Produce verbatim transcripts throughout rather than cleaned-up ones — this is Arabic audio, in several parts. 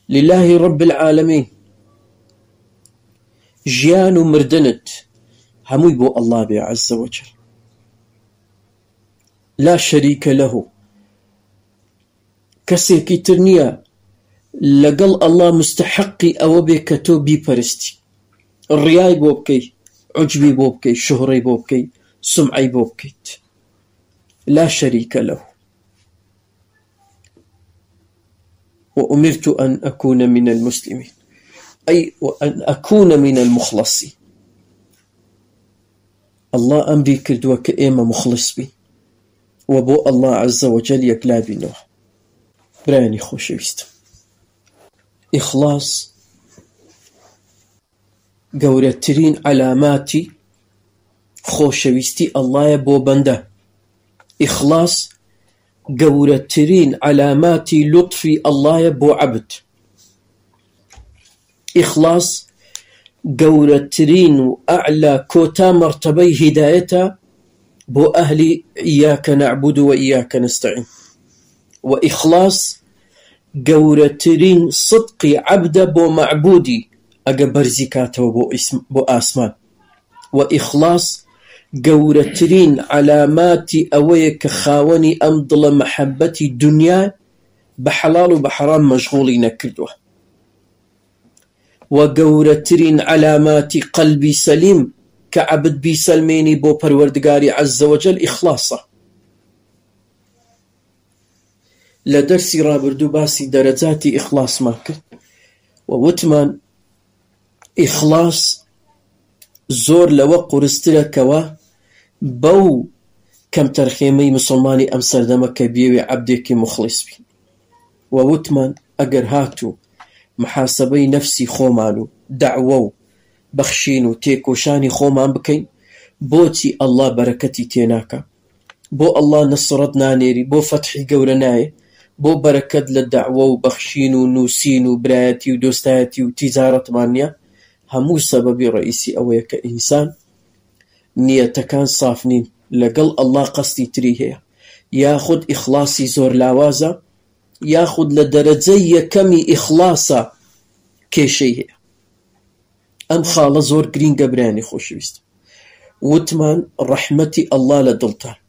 لله رب العالمين ژیان و مردنت هەمووی بۆ ئەڵڵا بێ عەزە وەجەل لا شەریکە لەهو کەسێکی تر نییە لەگەڵ ئەڵڵا مستحەقی ئەوە بێ کە تۆ بیپەرستی ڕیای بۆ بکەی عوجبی بۆ بکەی شوهڕەی بۆ بکەی سومعەی بۆ بکەیت لا شەریکە لەهو وأمرت أن أكون من المسلمين أي وأن أكون من المخلصين الله أمري كردوا كإيمة مخلص بي وبو الله عز وجل يكلا بنوح براني خوشويست إخلاص گەورەترین علاماتی خۆشەویستی ئەڵڵایە بۆ بەندە ئیخلاص گەورەترین علاماتی لوتفی ئەڵڵایە بۆ عەبد ئیخلاص گەورەترین و ئەعلا کۆتا مەرتەبەی هیدایەتە بۆ ئەهلی ئیاکە نەعبود و ئیاکە نەستەعین و ئیخلاص گەورەترین صدقی عەبدە بۆ مەعبودی ئەگە بەرزی کاتەوە بۆ ئاسمان و ئیخلاص گەورەترین علاماتی ئەوەیە کە خاوەنی ئەم دڵە مەحەبەتی دنیا بە حەڵاڵ و بە حەرام مەشغوڵی نەکردووە و گەورەترین علاماتی قەلبی سەلیم کە عەبد بیسەلمێنی بۆ پەروەردگاری عەزە وەجەل ئیخلاصە لە دەرسی ڕابردوو باسی دەرەجاتی ئیخلاسمان کرد و وتمان ئیخلاس زۆر لەوە قورسترە کەوە بەو کەم تەرخێمەی مسلمانی ئەم سەردەمە کە بێوێ عەبدێکی مخلیص بین و وتمان ئەگەر هاتوو محاسبەی نەفسی خۆمان و دەعوە و بەخشین و تێکۆشانی خۆمان بکەین بۆچی ئەڵڵا بەرەکەتی تێناکە بۆ ئەڵڵا نەسڕەت نانێری بۆ فەتحی گەورە نایە بۆ بەرەکەت لە دەعوە و بەخشین و نووسین و برایەتی و دۆستایەتی و تیجارەتمان نییە هەموو سەبەبی ڕئیسی ئەوەیە کە ئینسان نیەتەکان ساف نین لەگەڵ ئەڵڵا قەستی تری هەیە یاخود ئیخلاسی زۆر لاوازە یاخود لە دەرەجەی یەکەمی ئیخلاسە کێشەی هەیە ئەم خاڵە زۆر گرینگە برانی خۆشەویست وتمان ڕەحمەتی ئەڵڵا لە دڵتان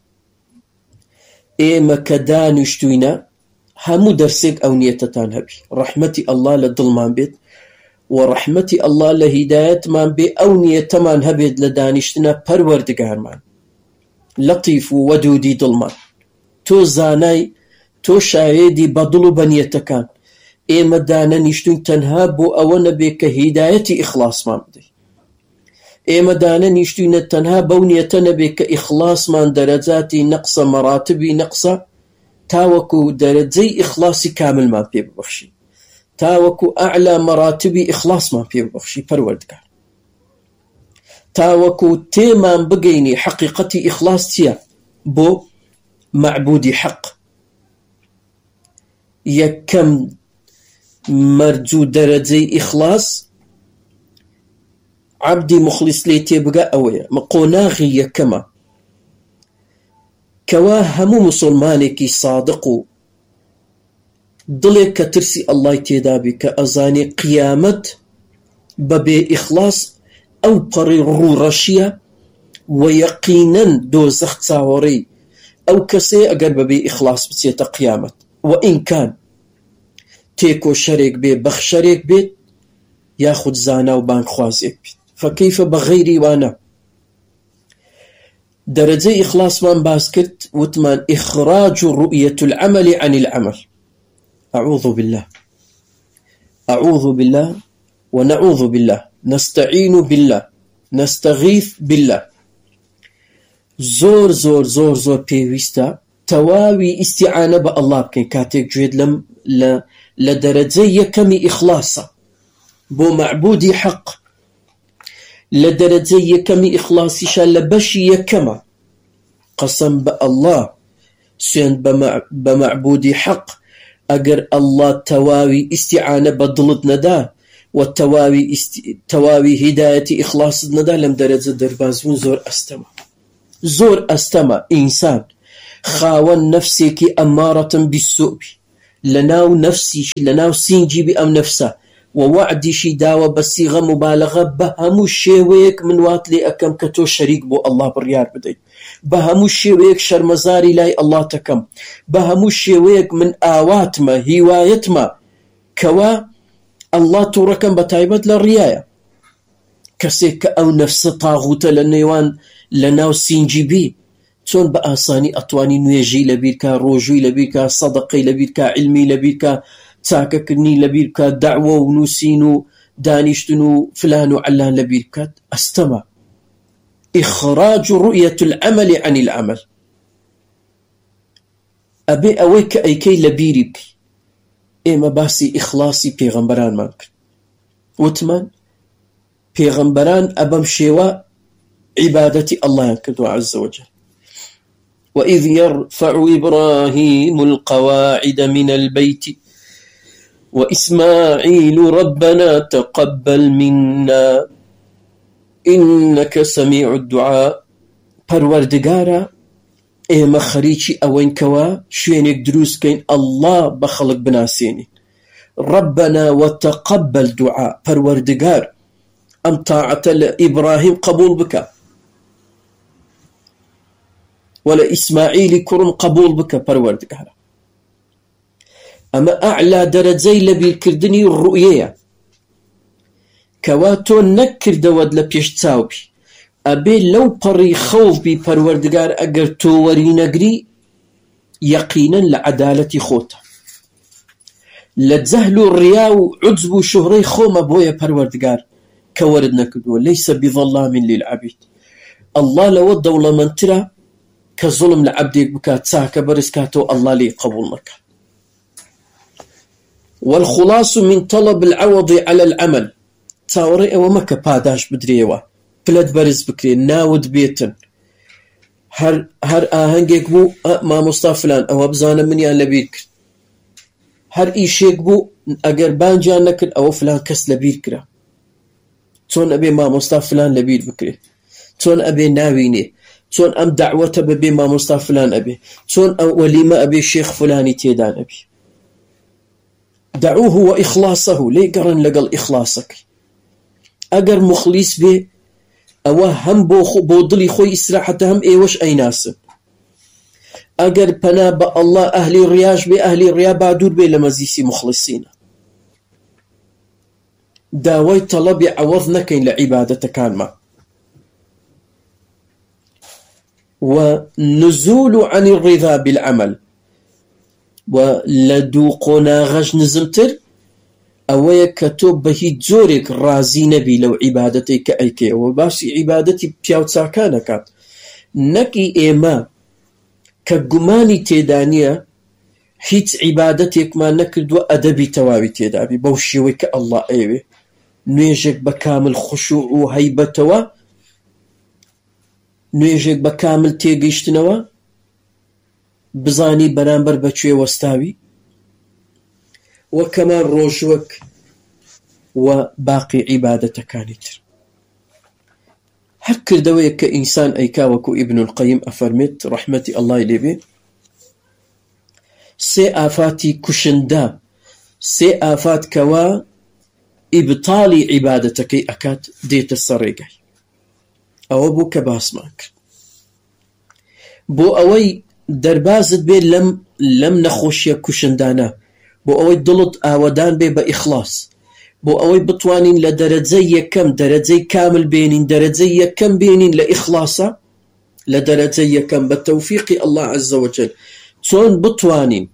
ئێمە کە دانیشتووینە هەموو دەرسێک ئەو نیەتەتان هەبی ڕەحمەتی ئەڵڵا لە دڵمان بێت و ڕەحمەتی ئەڵڵا لە هیدایەتمان بێ ئەو نیەتەمان هەبێت لە دانیشتنە پەروەردگارمان لەطیف و وەدودی دڵمان تۆ زانای تۆ شاهێدی بە دڵ و بە نیەتەکان ئێمە دانەنیشتوین تەنها بۆ ئەوە نەبێ کە هیدایەتی ئیخلاسمان بدەین ئێمە دانەنیشتوینە تەنها بەو نیەتە نەبێ کە ئیخلاسمان دەرەجاتی نەقسە مەراتبی نەقسە تاوەکو دەرەجەی ئیخلاسی کاملمان پێ ببەخشی تاوەکو ئەعلا مەراتبی ئیخلاسمان پێ ببەخشی پەروەردگار تاوەکو تێمان بگەینی حەقیقەتی ئیخلاس چییە بۆ مەعبودی حەق یەکەم مەرج و دەرەجەی ئیخلاس عەبدی مخلیص لێ تێبگا ئەوەیە قۆناغی یەکەمە کەوا هەموو مسلمانێکی سادق و دڵێک کە ترسی ئەڵڵای تێدا بێ کە ئەزانێ قیامەت بەبێ ئیخلاس ئەو پەڕی ڕووڕەشیە و یەقینەن دۆزەخ چاوەڕێی ئەو کەسەیە ئەگەر بەبێ ئیخلاس بچێتە قیامەت و ئینکان تێکۆ شەرێک بێ بەخشەرێک بێت یاخود زانا و بانگخوازێک بێت فەکەیفە بەغەیری وانە دەرەجەی ئیخلاسمان باس کرد وتمان ئیخراج ڕؤیەة العەمەل عن العەمەل أعوذ بالله أعوذ بالله ونعوذ بالله نستعين بالله نستغيث بالله زۆر زۆر زۆر زۆر پێویستە تەواوی ئیستیعانە بە ئەڵڵا بکەین کاتێک گوێت لەم لە دەرەجەی یەکەمی ئیخلاسە بۆ مەعبودی حەق لە دەرەجەی یەکەمی ئیخلاسیشە لە بەشی یەکەمە قەسەم بە ئەڵڵا سوێند بە مەعبودی حەق ئەگەر ئەڵڵا تەواوی ئیستیعانە بە دڵت نەدا و تەواوی تەواوی هیدایەتی ئیخلاست نەدا لەم دەرەجە دەربازبوون زۆر ئەستەمە زۆر ئەستەمە ئینسان خاوەن نەفسێکی ئەمارەتن بیسوء بی لناو نفسي لناو سينجي بأم نفسه ووعدي شي داوة بصيغة مبالغة بهمو شيويك من واتلي أكم كتو شريك بو الله بريار بدي بهمو شيويك شرمزاري لاي الله تكم بهمو شيويك من آوات ما هوايت ما كوا الله توركم بتايبت للرياية كسيك أو نفس طاغوت لنيوان لناو سينجي بي چۆن بە ئاسانی ئەتوانی نوێژی لەبیر بکە ڕۆژووی لەبیر بکە سەدەقەی لەبیر بکە علمی لەبیر بکە چاکەکردنی لەبیر بکە دەعوە و نووسین و دانیشتن و فلان و علان لەبیر بکات ئەستەما إخراج رؤية العمل عن العمل أبي أويك أيكي لبيري بكي إما باسي إخلاصي بيغمبران مانك وتمان بيغمبران أبم شيوا عبادتي الله ينكدو عز وجل وإذ يرفع إبراهيم القواعد من البيت وإسماعيل ربنا تقبل منا إنك سميع الدعاء پروردگارا إما خريجي أوين كوا شوينك دروس كين الله بخلق بناسيني ربنا وتقبل دعاء پروردگار أم طاعة إبراهيم قبول بك ولا إسماعيل كرم قبول بك پروردگار أما أعلى درجي لبير كردني الرؤية كواتو نكر دود لبيش تاوبي أبي لو بري خوف بي پروردگار أجر توري نجري يقينا لعدالة خوتا لتزهل الرياء عجب شهري خوما بويا پروردگار كورد نكدو ليس بظلام للعبيد الله لو الدولة من ترى كظلم لعبدك بكات ساكا برسكاتو الله لي قبولك والخلاص من طلب العوض على العمل تاوري ومكا باداش بدريوا بلد برز بكري ناود بيتن هر هر آهنگيك بو ما مصطفى فلان او بزانا مني ان لبيك هر ايشيك بو اگر بانجان نكن او فلان كس لبيكرا تون ابي ما مصطفى فلان لبيك بكري تون ابي ناويني تون ام دعوته ببي ما مصطفى فلان ابي تون وليما ابي شيخ فلاني تيدان ابي دعوه وإخلاصه لي قرن لقل إخلاصك أجر مخلص به أو هم بو بوضلي خوي إسراحة هم إيوش أي ناس أجر بناب الله أهل الرياج بأهل الرياء بعدور بي لمزيسي مخلصين داوي طلب عوضنا كين لعبادة كان ما ونزول عن الرضا بالعمل ولدوقنا غش نزمتر أويا كتب بهي زورك رازي نبي لو عبادتك أيكي وباسي عبادتي بياو تساكانك نكي إيما كقماني تيدانيا هيت عبادتك ما نكدو أدبي توابي تيدابي بوشيوك الله أيوي نيجك بكامل خشوع وهيبتوا نيجك بكامل تيجيشتنوا بزاني برامبر بچوي وستاوي وكمان روشوك وباقي عبادة كانت هكر دويك كإنسان أيكاوكو ابن القيم أفرمت رحمة الله إليه سي آفاتي كشندا سي آفات كوا إبطال عبادتك أكاد ديت السريقي أو بو كباسماك بو أوي دربازت بي لم لم نخوشيا كشندانا بو أوي دلط آودان بي بإخلاص بو أوي بطوانين لدرجي كم درجي كامل بينين درجي كم بينين لإخلاصا لدرجي كم بالتوفيق الله عز وجل تون بطوانين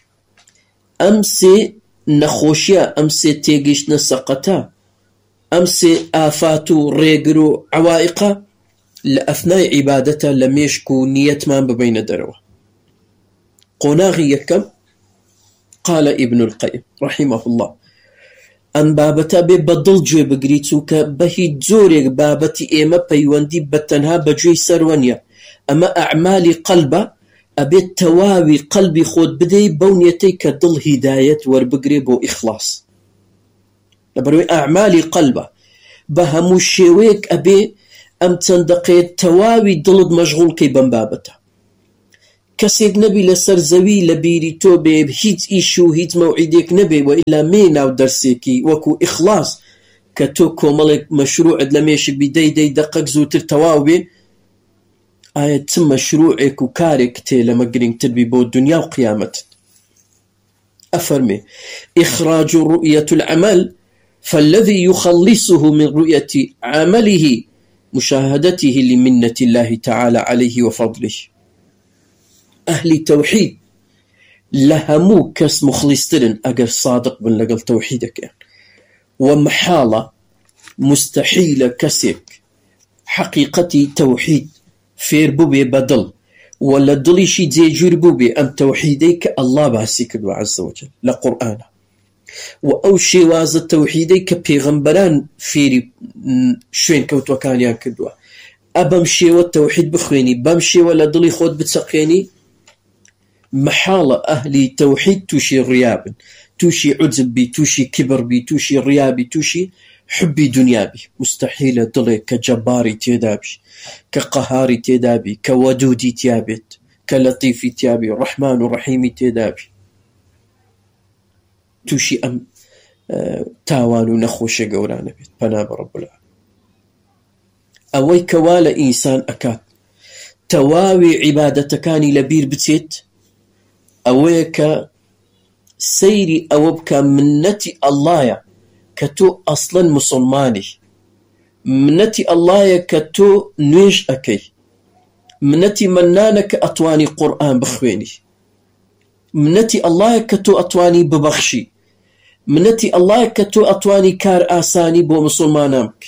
أمسي نخوشيا أمسي تيجيش نسقتا أمسي آفاتو ريقرو عوائقا لأثناء عبادته لم يشكو نية ما بين دروه قناغي يكم قال ابن القيم رحمه الله أن بابتا ببضل جوي بقريتوك بهي زوريك بابتي إيما بيواندي بتنها بجوي سرونيا أما أعمالي قلبه أبيت تواوي قلبي خود بدي بونيتيك ضل هداية وربقريبو إخلاص لبروي أعمالي قلبه بهمو الشيويك أبي أم تندقيت تواوي ضلد مشغول كي بنبابته كسيك نبي لسر زوي لبيري توبي هيت إيشو هيت موعدك نبي وإلا مين أو درسيكي وكو إخلاص كتوكو ملك مشروع لميشك بدي دي دقق زوتر تواوبي آية تم مشروعك وكارك تي لما قرين تربي بو الدنيا وقيامت. أفرمي إخراج رؤية العمل فالذي يخلصه من رؤية عمله مشاهدته لمنة الله تعالى عليه وفضله. أهل توحيد لهمو كس مخلصترن أجر صادق من لقل توحيدك يعني. ومحالة مستحيلة كسيك حقيقتي توحيد فير بوبي بدل ولا دليشي زي جربوبي أم توحيديك الله باسيك عز وجل لقرآن وأو شواز التوحيديك بيغمبران فيري شوين كوتو كان ياكدوا أبمشي والتوحيد بخويني بمشي ولا دلي خود بتسقيني. محالة أهلي توحيد توشي رياب توشي عجب بي توشي كبر بي توشي ريابي توشي حبي دنيابي مستحيل دلي كجباري تيدابي كقهاري تيدابي كودودي تيابت كلطيفي تيابي الرحمن الرحيم تيدابي توشي أم آه تاوانو نخوش قولانا بيت بناب رب العالمين. أوي كوالا إنسان أكاد تواوي عبادتكاني لبير بتيت أويك سيري أوبك منتي الله كتو أصلا مسلماني منتي الله كتو نيش أكي منتي منانك أطواني قرآن بخويني منتي الله كتو أطواني ببخشي منتي الله كتو أطواني كار آساني بو مسلمانامك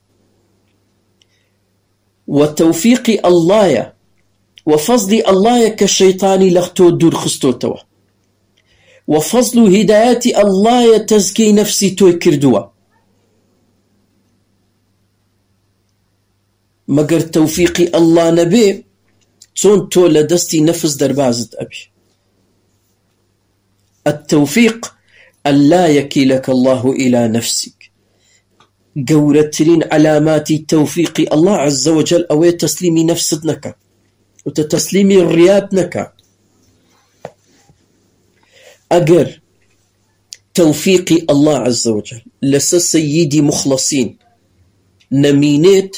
وتوفيق الله وفضل الله كالشيطاني لختو دور خستو توا وفضل هدايات الله تزكي نفسي توي كردوا مگر توفيقي الله نبي تون تو لدستي نفس دربازت أبي. التوفيق ألا يكيلك الله إلى نفسك قورتلين علامات توفيق الله عز وجل أو تسليمي نفسك وتتسليمي الرياتنك. أجر توفيقي الله عز وجل لس سيدي مخلصين نمينيت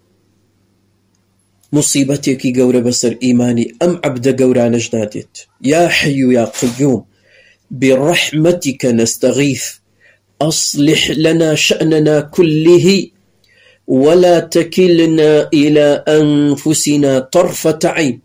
مصيبتك قورة بسر إيماني أم عبد قورة نجدادت. يا حي يا قيوم برحمتك نستغيث أصلح لنا شأننا كله ولا تكلنا إلى أنفسنا طرفة عين.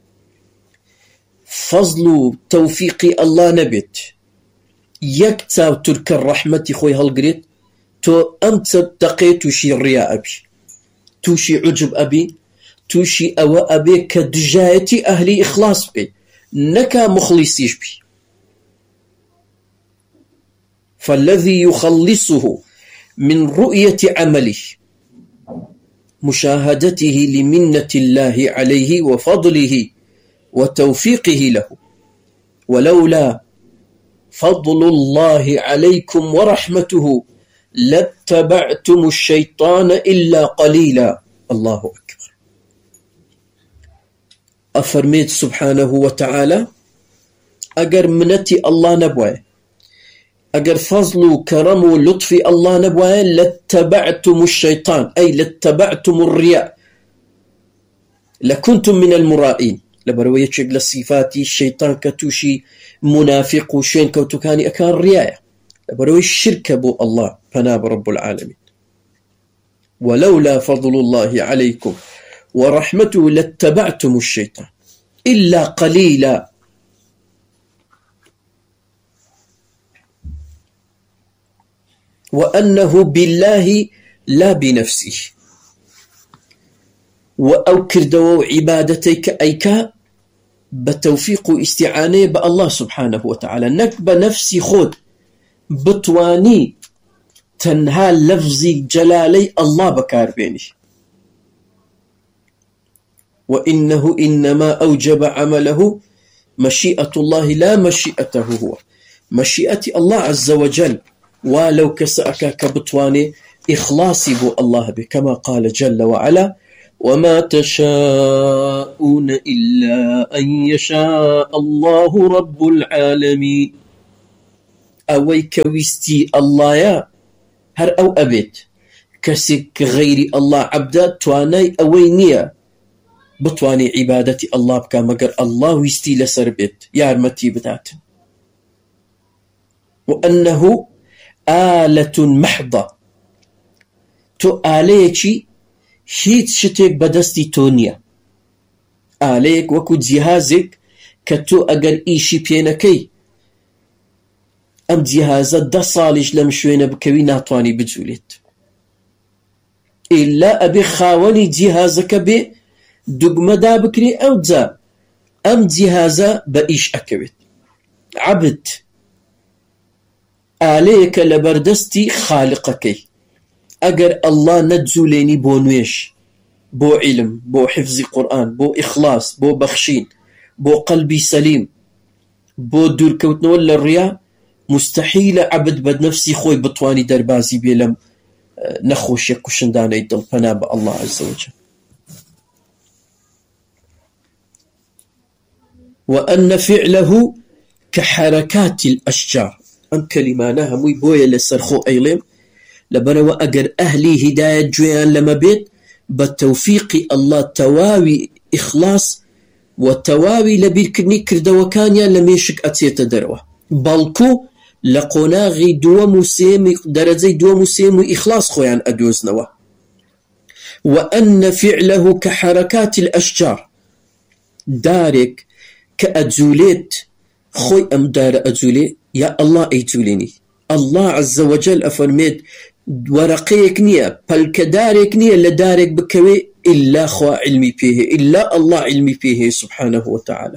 فضل توفيق الله نبت يكتاب تلك الرحمة خوي هالقريت تو أمت تقي توشي الرياء أبي توشي عجب أبي توشي أو أبي كدجايتي أهلي إخلاص بي نكا مخلصيش بي. فالذي يخلصه من رؤية عمله مشاهدته لمنة الله عليه وفضله وتوفيقه له. ولولا فضل الله عليكم ورحمته لاتبعتم الشيطان إلا قليلا. الله أكبر. أفرميت سبحانه وتعالى أجر منتي الله نبوي أجر فضل كرم لطف الله نبوي لاتبعتم الشيطان أي لاتبعتم الرياء لكنتم من المرائين. لبروية شكل الصفات الشيطان كتوشي منافق وشين كوتوكاني أكان رياء لبروية الشرك بو الله فناب رب العالمين. ولولا فضل الله عليكم ورحمته لاتبعتم الشيطان إلا قليلا. وأنه بالله لا بنفسه وأوكر دو عبادتك أيكا بتوفيق استعانة بالله سبحانه وتعالى نكب نفسي خود بطواني تنها لفظي جلالي الله بكار بيني. وإنه إنما أوجب عمله مشيئة الله لا مشيئته هو مشيئة الله عز وجل. ولو كسأك كبطواني إخلاصي بو الله به كما قال جل وعلا وما تشاءون إلا أن يشاء الله رب العالمين. أوي كويستي الله يا هر أو أبيت كسك غير الله عبدا تواني أوي نيا بتواني عبادتي الله بكا مقر الله ويستي لسر بيت يارمتي بدات. وأنه آلة محضة تو آليكي هيت شتك بدستي تونيا آليك وكو جهازك كتو أقر إيشي بينكي أم جهازة دا صالج لمشوين بكوي ناتواني بجوليت إلا أبي خاوني جهازك بي دقمة دا بكري أو دا أم جهازة بإيش أكويت عبد آليك لبردستي خالقكي أجر الله نتزوليني بو نويش بو علم بو حفظ قرآن بو إخلاص بو بخشين بو قلبي سليم بو دور كوتن ولا الرياء مستحيل عبد بد نفسي خوي بطواني دربازي بيلم نخوش يكوشن دانا يدل فناب الله عز وجل. وأن فعله كحركات الأشجار أم كلمانها موي بويا لسرخو أيلم لبروا أجر أهلي هداية جويان لما بيت بالتوفيق الله تواوي إخلاص وتواوي لبيركني كرد وكانيا لميشك أتيت دروة بلكو لقناغي دو مسيم درجي دو مسيم إخلاص خويان أدوز نوا. وأن فعله كحركات الأشجار دارك كأجوليت خوي أم دار أجولي يا الله أيجوليني الله عز وجل أفرميت ورقيك نية فالكدارك نية لدارك بكوي إلا خوا علمي فيه إلا الله علمي فيه سبحانه وتعالى.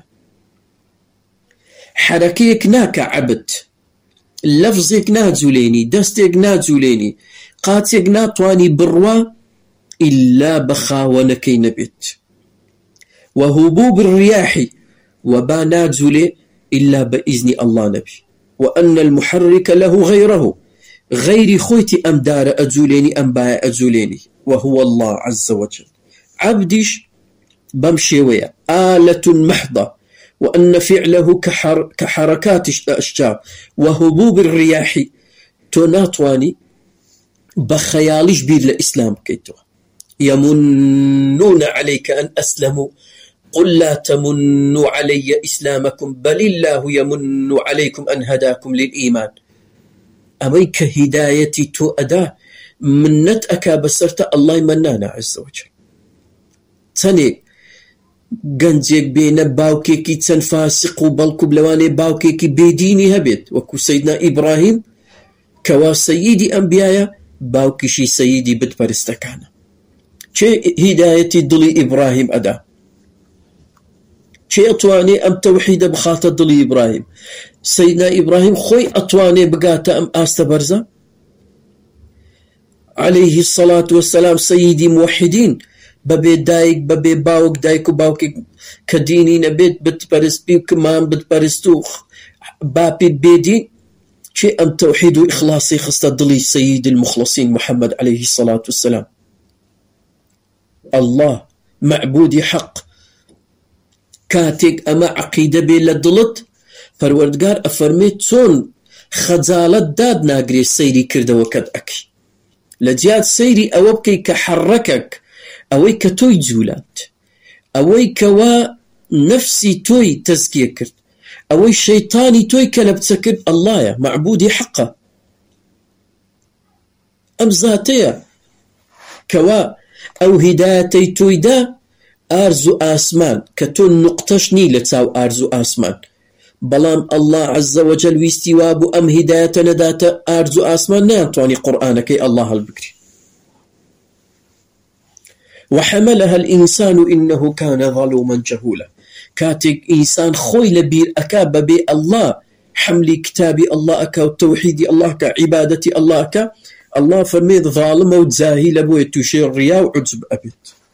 حركيك ناك عبد لفظك نازوليني دستك نازوليني قاتك ناتواني بروا إلا بخاونكي نبت. وهبوب الرياح وبا نازولي إلا بإذن الله نبي. وأن المحرك له غيره غير خويتي أم دار أجوليني أم باع أجوليني وهو الله عز وجل. عبدش بمشي ويا آلة محضة. وأن فعله كحر كحركات الأشجار وهبوب الرياح تناطواني بخيالش بير الإسلام كيتو يمنون عليك أن أسلموا قل لا تمنوا علي إسلامكم بل الله يمن عليكم أن هداكم للإيمان. أميك هدايتي تو أدا منت أكا بسرت الله يمنانا عز وجل. تاني گەنجێک بێنە باوکێکی چەند فاسق و بەڵکو بلەوانێ باوکێکی بێدینی هەبێت وەکو سەیدنا ئیبراهیم کەوا سەییدی ئەنبیایە باوکیشی سەییدی بتپەرستەکانە. چێ هیدایەتی دڵی ئیبراهیم ئەدا؟ چێ ئەتوانێ ئەم تەوحیدە بخاتە دڵی ئیبراهیم؟ سەیدنا ئیبراهیم خۆی ئەتوانێ بگاتە ئەم ئاستە بەرزە؟ عليه الصلاة والسلام سەییدی موحدین ببي دايك ببي باوك دايك وباوك كديني نبيت بتبرست بي كمان بتبرستوخ بابي بيدي شيء أم توحيد وإخلاصي خاصة ضلي سيد المخلصين محمد عليه الصلاة والسلام. الله معبودي حق كاتك أما عقيدة بي لدلت فروردقار أفرميت سون خزالة داد ناقري سيري كرده وكد أكي لجيات سيري أوبكي كحركك أوي كتوي جولات أوي كوا نفسي توي تزكية كرت أوي شيطاني توي كلب سكر الله يا معبودي حقه أم ذاتيا كوا أو هدايتي توي دا أرزو آسمان كتون نقطشني لتساو أرزو آسمان بلام الله عز وجل ويستواب أم هداية ندات أرزو آسمان نانتواني قرآنك الله البكري. وحملها الإنسان إنه كان ظلوما جهولا كاتك إنسان خوي لبير أكاب بي الله حملي كتابي الله أكا وتوحيدي الله أكا عبادتي الله أكا الله فرميد ظالم وتزاهي بو يتشير رياء وعجب أبد.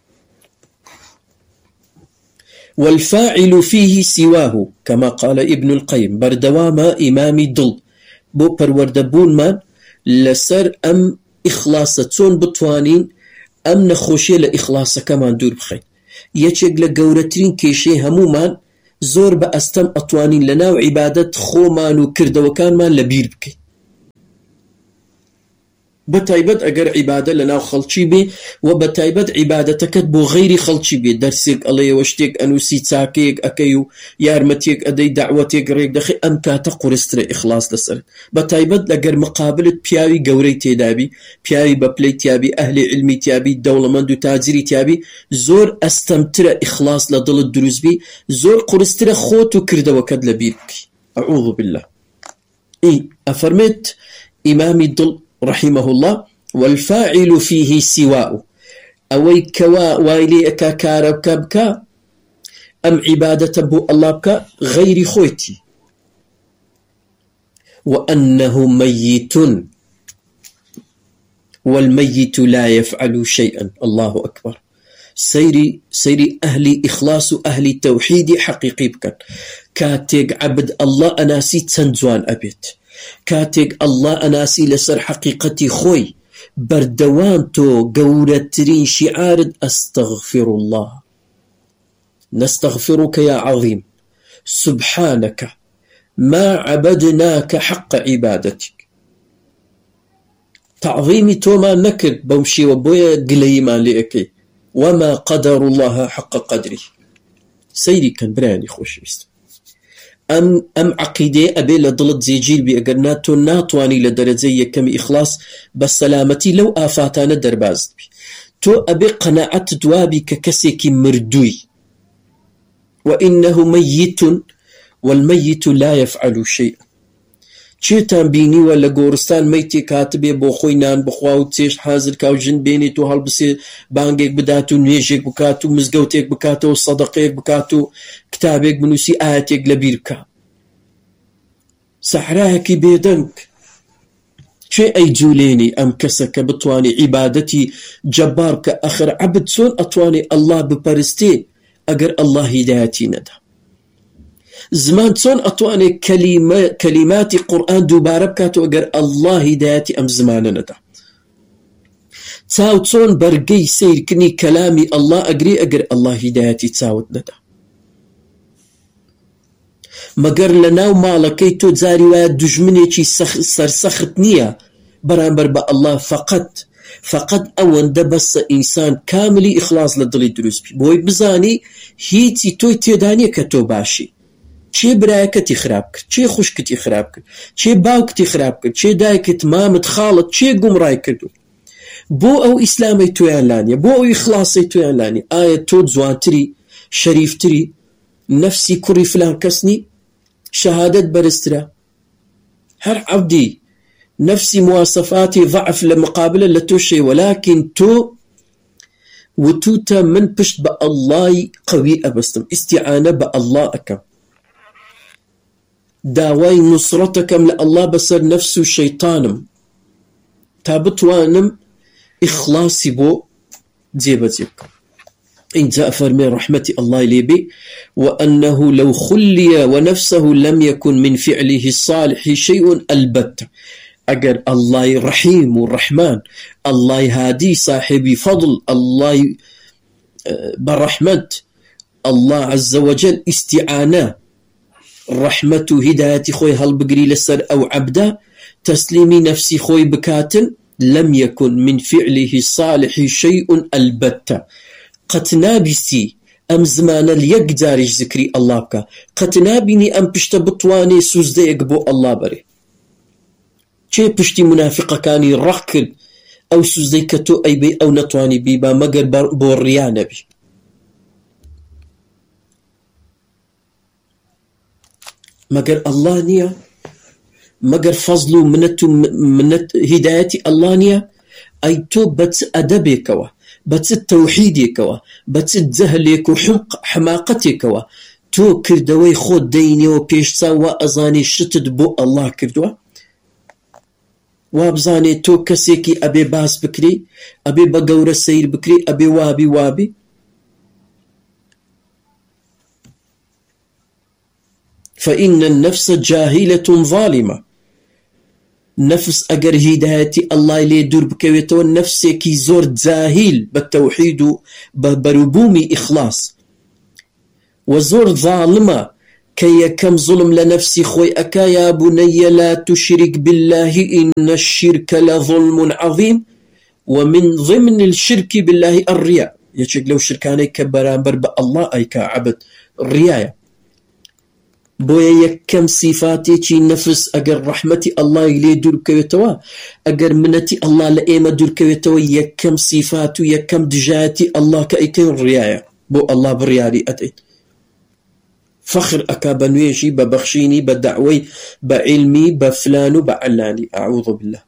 والفاعل فيه سواه كما قال ابن القيم بردواما إمامي دل بو پروردبون من لسر أم إخلاصتون بطوانين ئەم نەخۆشیە لە ئیخلاسەکەمان دوور بخەین. یەکێک لە گەورەترین کێشەی هەمومان زۆر بە ئەستەم ئەتوانین لە ناو عیبادەت خۆمان و کردەوەکانمان لە بیر بکەین. بەتایبەت ئەگەر عیبادە لە ناو خەڵکی بێ و بەتایبەت عیبادەتەکەت بۆ غەیری خەڵکی بێ، دەرسێک ئەڵێەوە، شتێک ئەنووسی، چاکەیەک ئەکەی و یارمەتێک ئەدەی، داعوەتێک ڕێک دەخی، ئەم کاتە قورسترە ئیخلاس لەسەر. بەتایبەت لەگەر مقابلت پیاوی گەورەی تێدابی، پیاوی بەپلەی تیابی، ئەهلی علمی تیابی، دەوڵەمەند و تاجری تیابی، زۆر ئەستەمترە ئیخلاس لە دڵت دروست بی، زۆر قورسترە خۆت و کردەوەکەت لە بیر بکەی. ئەعوذ بالله. ئی ئەفەرمێت ئیمامی دڵ رحمه الله: والفاعل فيه سواء، ئەوەی کەوا وای لێ ئەکا کارە بکە بکە ئەم عیبادەتە بۆ ئەڵڵا بکە غەیری خۆیتی. وأنه ميت والميت لا يفعل شيئا. الله أكبر. سيري سيري أهلي إخلاص أهلي توحيد حقيقي بكن. كاتيق عبد الله أناسي تنزوان أبيت، كاتێک ئەڵڵا ئەناسی لەسەر حەقیقەتی خۆی بەردەوام تۆ گەورەترین شیعارت ئەستەغفر الله، نستغفرك يا عظيم، سبحانك ما عبدناك حق عبادتك. تعظيمي توما نكر بوشي وبويا قليما لئكي وما قدر الله حق قدره. سيري كان براني خوش بست ئەم ئەم عەقیدەیە ئەبێ لە دڵت جێگیر بێ. ئەگەر نا تۆ ناتوانی لە دەرەجەی یەکەمی ئیخلاس بە سەلامەتی لەو ئافاتانە دەربازت بی. تۆ ئەبێ قەناعەتت وابی کە کەسێکی مردووی. وإنه ميت والميت لا يفعل شيئا. چێتان بینیوە لە گۆڕستان مەیتێک هاتبێ بۆ خۆی نان بخوا و چێشت حازر کا و ژن بێنێت و هەڵبسێ بانگێک بدات و نوێژێک بکات و مزگەوتێک بکاتەوە، سەدەقەیەک بکات و کتابێک بنووسی، ئاەتێک لە بیر بکە. سەحرایەکی بێدەنگ. چێ ئەی جوولێنی ئەم کەسە کە بتوانێ عیبادەتی جەبار بکە؟ ئەخر عەبد چۆن ئەتوانێ ئەڵڵا بپەرستێ ئەگەر ئەڵڵا هیدایەتی نەدا؟ زمان چۆن ئەتوانێ کەلیماتی قورئان دووبارە بکاتەوە ئەگەر ئەڵڵا هیدایەتی ئەم زمانە نەدا؟ چاو چۆن بەرگەی سیرکردنی کەلامی ئەڵڵا ئەگرێ ئەگەر ئەڵڵا هیدایەتی چاوت نەدا؟ مەگەر لە ناو ماڵەکەی تۆ جاری وایە دوژمنێکی سەرسەخت نییە بەرامبەر بە ئەڵڵا، فەقەت فەقەت ئەوەندە بەسە ئینسان کاملی ئیخلاس لە دڵی دروست بی، بۆی بزانی هیچی تۆی تێدا نییە کە تۆ باشی. چێ برایەکەتی خراپ کرد، چێ خوشکتی خراپ کرد، چێ باوکتی خراپ کرد، چێ دایکت، مامت، خاڵت چێ گومڕای کردو، بۆ ئەو ئیسلامی تۆیان لانیە، بۆ ئەو ئیخلاسی تۆیان لانی. ئایا تۆ جوانتری، شەریفتری، نەفسی کوڕی فلان کەسنی؟ شەهادەت بەرزترە. هەر عەبدی نەفسی مواسەفاتی ضعف لە مقابلە لە تۆ شەی، وەلاکن تۆ وتوتە من پشت بە ئەڵڵای قەوی ئەبەستم، ئیستیعانە بە ئەڵڵا ئەکەم، داوای نوسڕەتەکەم لە ئەڵڵا بەسەر نەفس و شەیطانم تا بتوانم ئیخلاسی بۆ جێبەجێ بکەم. اینجا فەرمێ ڕەحمەتی ئەڵڵای لێبێ: وأنه لو خلي ونفسه لم يكن من فعله الصالح شيء البتة. ئەگەر ئەڵڵای ڕەحیم و ڕەحمان، ئەڵڵای هادی صاحبی فەضل، ئەڵڵای بەڕەحمەت، ئەڵڵا عەزە وەجەل ئیستیعانە ڕەحمەت و هیدایەتی خۆی هەڵبگری لەسەر ئەو عەبدە، تەسلیمی نەفسی خۆی بکاتن، لم يكن من فعله الصالح شيء البتة. قەت نابیستی ئەم زمانە یەک جاریش ذکری ئەڵڵا بکە، قەت نابینی ئەم پشتە بتوانێ سوزدەیەک بۆ ئەڵڵا بەرێ. چێ پشتی منافقەکانی ڕەق کرد ئەو سوزدەی کە تۆ ئەیبێ ئەو نەتوانی بیبا مەگەر بۆ ڕیا نەبی. مەگەر ئەڵڵا نییە؟ مەگەر فەزل و منەت و منەت هیدایەتی ئەڵڵا نییە؟ ئەی تۆ بەچ ئەدەبێکەوە، بەچ تەوحیدێکەوە، بەچ جەهلێک و حماقەتێکەوە تۆ کردەوەی خۆت دەینێەوە پێشچاو وا ئەزانێ شتت بۆ ئەڵڵا کردووە؟ وا بزانێ تۆ کەسێکی ئەبێ باس بکری، ئەبێ بە گەورە سەیر بکری، ئەبێ وابی وابی؟ فإن النفس جاهلة ظالمة. نفس أجر هدايتي الله لي دور بكويته نفسك زور زاهيل بالتوحيد بربومي إخلاص وزور ظالمة كي كم ظلم لنفسي خوي أكا يا بني لا تشرك بالله إن الشرك لظلم عظيم ومن ضمن الشرك بالله الرياء يشك لو شركاني كبرامبر بالله أي كعبد الرياء بويا يكم صفاتي چي نفس أجر رحمتي الله إلي دور كويتوا أجر منتي الله لإيما دور كويتوا يكم صفاتي يكم دجاتي الله كأيكين الرياء بو الله بريالي أتيت فخر أكابنويشي ببخشيني بدعوي بعلمي بفلان بعلاني أعوذ بالله.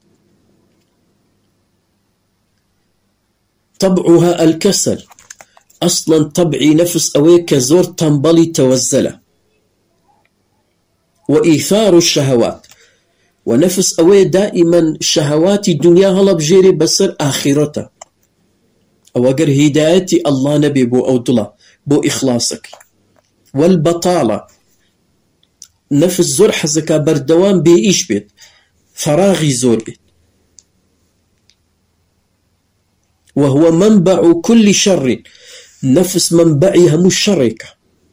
طبعها الكسل أصلا طبعي نفس أويك زور تنبلي توزله وإيثار الشهوات ونفس أوي دائما شهوات الدنيا هلا بجيري بصر آخرته أو أقر هدايتي الله نبي بو أودلا بو إخلاصك والبطالة نفس زور حزكا بردوان بي إيش بيت فراغي زور بيت وهو منبع كل شر نفس منبعها مش شركة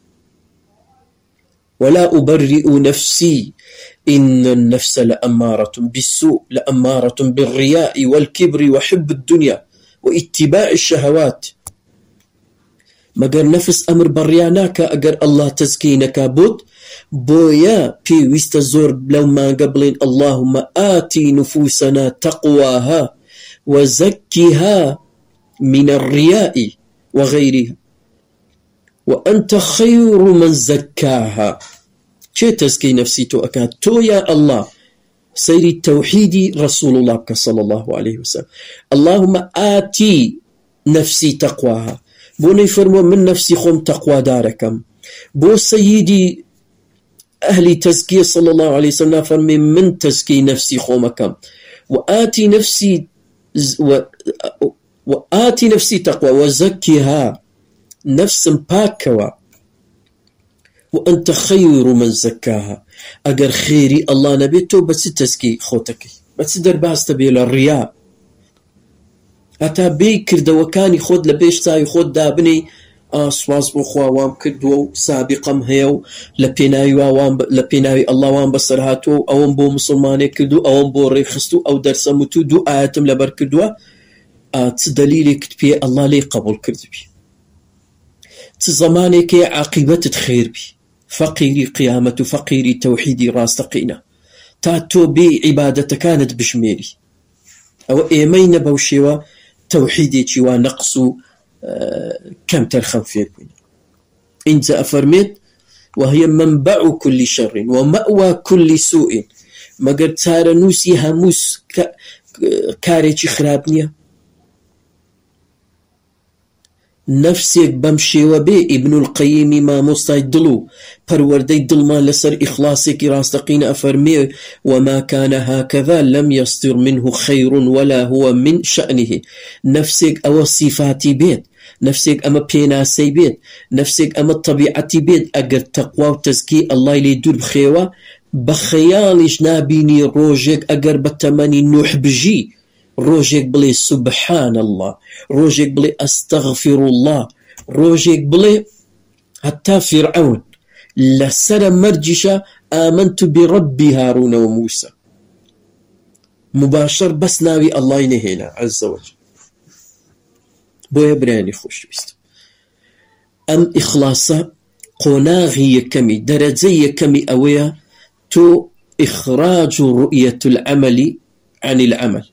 ولا أبرئ نفسي إن النفس لأمارة بالسوء لأمارة بالرياء والكبر وحب الدنيا واتباع الشهوات مگر نفس أمر برياناك أجر الله تزكينك بود بويا في وست زور لو ما قبل اللهم آتي نفوسنا تقواها وزكها من الرياء وغيرها وأنت خير من زكاها. شي تزكي نفسي تو أكاد تو يا الله سيري التوحيدي رسول الله صلى الله عليه وسلم اللهم آتي نفسي تقواها بوني فرمو من نفسي خم تقوى داركم بو سيدي أهلي تزكية صلى الله عليه وسلم فرمي من تزكي نفسي خمكم وآتي نفسي و... وآتي نفسي تقوى وزكها نفس باكوا وأنت خير من زكاها أجر خيري الله نبيته بس تزكي خوتك بس در باس تبي للرياء أتا بي كرده وكاني خود لبيش تاي خود دابني أسواز بخوا وام كردو سابقا هيو لبيناي وام لبيناي الله وام بصرهاتو أو بو مسلماني كردو أو بو ريخستو أو درس متو دو آياتم لبر كردو آت دليلي كتبي الله لي قبول كردبي تزماني كي عاقبة خير بي فقيري قيامة فقيري توحيدي راستقينا تاتو بي عبادة كانت بشميري أو إيمين بوشيوا توحيدي شوا نقصو آه كم ترخم فيه إنت أفرميت وهي منبع كل شر ومأوى كل سوء ما قد تارا نوسي هموس كاريتي خرابنيا نفسك بمشي وبي ابن القيم ما مستعد دلو پروردي دلما لسر إخلاصك راستقين أفرمي وما كان هكذا لم يصدر منه خير ولا هو من شأنه نفسك أو صفاتي بيت نفسك أما بيناسي بيت نفسك أما الطبيعة بيت أجر تقوى وتزكي الله اللي يدور بخيوة بخيالش نابيني روجك أجر بتماني نوح بجي روجك بلي سبحان الله روجك بلي أستغفر الله روجك بلي حتى فرعون لسر مرجشة آمنت بربي هارون وموسى مباشر بس ناوي الله ينهينا عز وجل بويا براني خوش بيست أم إخلاصا قناغي كمي درجي كمي أويا تو إخراج رؤية العمل عن العمل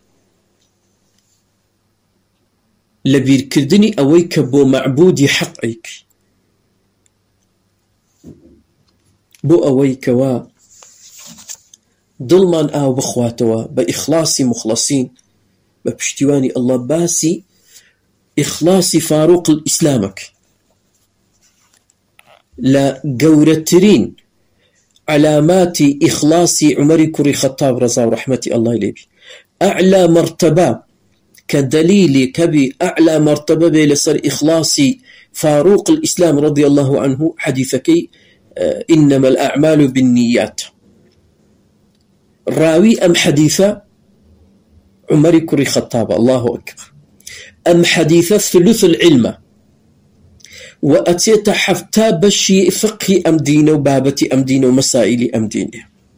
لبير كردني أويك بو معبودي حقك بو أويك وا ظلمان آو بخواتوا بإخلاصي مخلصين ببشتواني الله باسي إخلاصي فاروق الإسلامك لا قورترين علامات إخلاصي عمر كري خطاب رضا ورحمة الله إليه أعلى مرتبة كدليل كبي أعلى مرتبة لسر إخلاصي فاروق الإسلام رضي الله عنه حديثك إنما الأعمال بالنيات راوي أم حديثة عمر كري خطاب الله أكبر أم حديثة ثلث العلم وأتيت حفتا بشي فقه أم دين وبابة أم دين ومسائل أم دين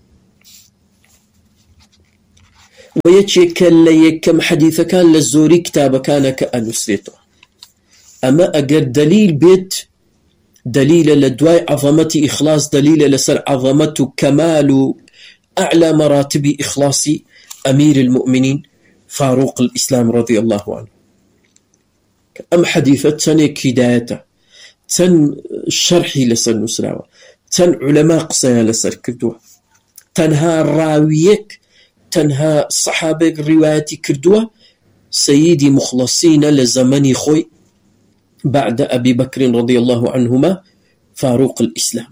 ويتشيك اللي كم حديثة كان للزوري كتاب كان كأنسرته أما أجر دليل بيت دليل لدواء عظمة إخلاص دليل لسر عظمة كمال أعلى مراتب إخلاص أمير المؤمنين فاروق الإسلام رضي الله عنه أم حديثة تن كدايته تن شرحي لسر نسراوة تن علماء قصيا لسر كردوه تنها راويك تنها صحابك روايتي كردوه سيدي مخلصين لزمني خوي بعد أبي بكر رضي الله عنهما فاروق الإسلام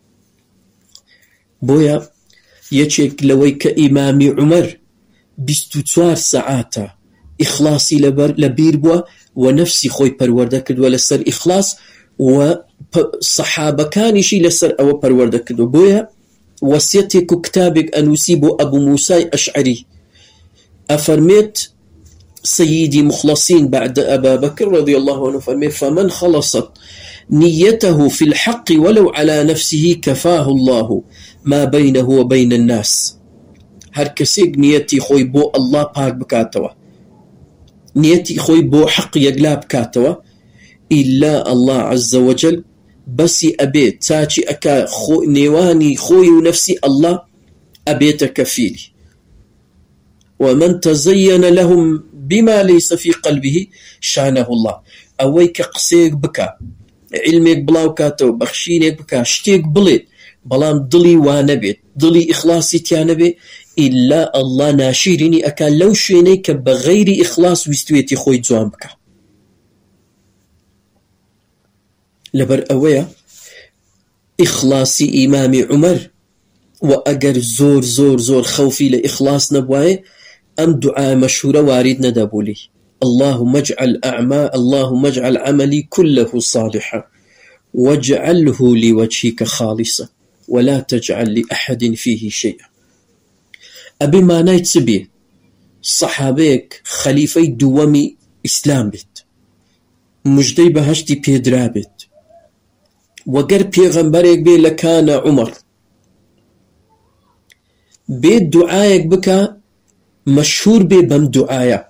بويا يشيك لويك إمام عمر بستوار ساعاتا إخلاصي لبير بوا ونفسي خوي پرورده كد ولسر إخلاص وصحابة كانشي لسر أو پرورده كد بويا وسيتك كتابك أنسيب أبو موسى أشعري أفرميت سيدي مخلصين بعد أبا بكر رضي الله عنه فرمي فمن خلصت نيته في الحق ولو على نفسه كفاه الله ما بينه وبين الناس هر كسيق نيتي خوي بو الله باك بكاتوا نيتي خوي بو حق يقلاب كاتوا إلا الله عز وجل بس أبيت تاچي أكا خو نيواني خوي ونفسي الله أبيت كفيلي ومن تزين لهم بما ليس في قلبه شانه الله أويك قسيك بكا علمك بلاو كاتو بخشينك بكا شتيك بليت بلام ضلي وانبيت ضلي إخلاصي تيانبي إلا الله ناشيرني أكا لو شينيك بغير إخلاص ويستويتي خوي جوان بكا لبر أويا إخلاصي إمام عمر وأجر زور زور زور خوفي لإخلاص نبواي أم دعاء مشهورة وارد ندبولي اللهم اجعل أعمى اللهم اجعل عملي كله صالحا واجعله لوجهك خالصا ولا تجعل لأحد فيه شيئا أبي ما نايت بيه صحابيك خليفي دوامي إسلام بيت مجدي بهشتي بيدرابت وقر بيغنبريك بيه لكان عمر بيت دعايك بك مشهور بي بم دعايا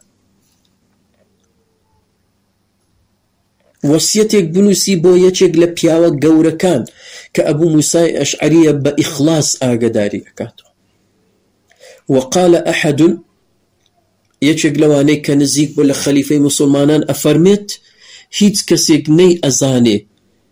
وصيتك بنوسي بو يچك لبياوة قورة كان كأبو موسى أشعرية بإخلاص آقداري أكاتو وقال أحد يچك لواني كنزيك بولا خليفة مسلمانان أفرمت هيت كسيك ني أزاني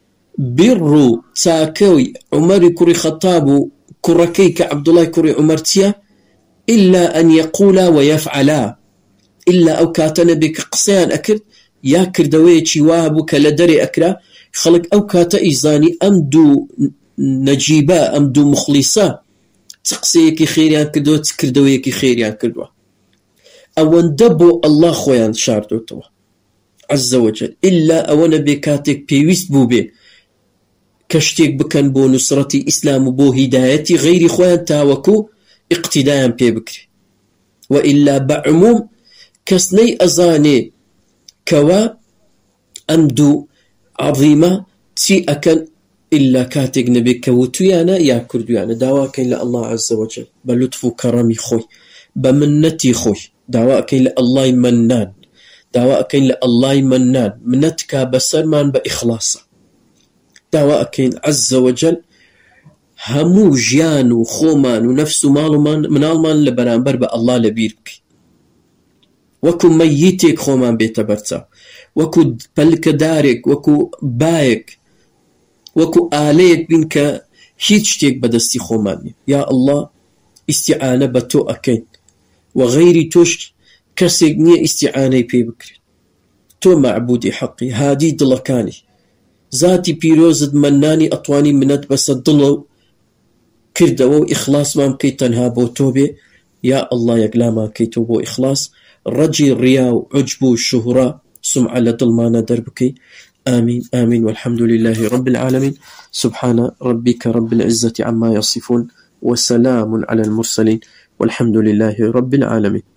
برو تاكوي عمر كوري خطابو كركيك عبد الله كوري عمرتيا إلا أن يقولا ويفعلا إلا أو كاتنا بك قصيان أكر يا كردوي شوابو كالدري أكرا خلق أو كاتا إيزاني أمدو نجيبا أمدو مخلصا تقسيكي خيريان كردو تكردويكي خيريان كردو أو اندبو الله خويان شاردو توا عز وجل إلا أو نبكاتك بيويست بوبي كشتيك بكن بو نصرتي إسلام بو هدايتي غير خوان تاوكو اقتداء بيبكري وإلا بعموم كسني أزاني كوا أمدو عظيمة تي أكن إلا كاتق نبي كوتيانا يا كرديانا دعواك إلا الله عز وجل بلطف كرمي خوي بمنتي خوي دعواك إلا الله منان دعواك إلا الله منان منتك بسرمان بإخلاصا دعواك عز وجل همو جيان وخومان ونفس مالمان من المان لبرانبر بالله لبيرك وكو ميتك خومان بيتبرتا وكو بلك دارك وكو بايك وكو آليك بينك هيتشتيك بدستي خوماني يا الله استعانة بتو أكين وغيري توش كسيقني استعانة بيبكري تو معبودي حقي هادي دلكاني ذاتي بيروزد مناني أطواني منت بس الضلو كردو إخلاص ما مكي تنها بو توبي يا الله يقلا ما مكي توبو إخلاص رجي الرياء عجبو الشهرة سمعة لدلمانا دربكي آمين آمين والحمد لله رب العالمين سبحان ربك رب العزة عما يصفون وسلام على المرسلين والحمد لله رب العالمين.